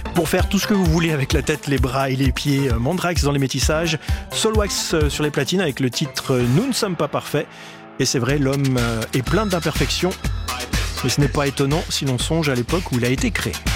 Pour faire tout ce que vous voulez avec la tête, les bras et les pieds, Mandrax dans les métissages, Soulwax sur les platines avec le titre « Nous ne sommes pas parfaits ». Et c'est vrai, l'homme est plein d'imperfections, mais ce n'est pas étonnant si l'on songe à l'époque où il a été créé.